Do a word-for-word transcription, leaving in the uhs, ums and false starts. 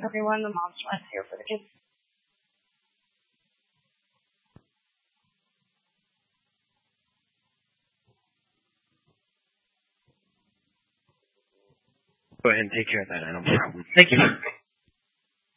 everyone. The mom's left here for the kids. Go ahead and take care of that animal problem. Thank you.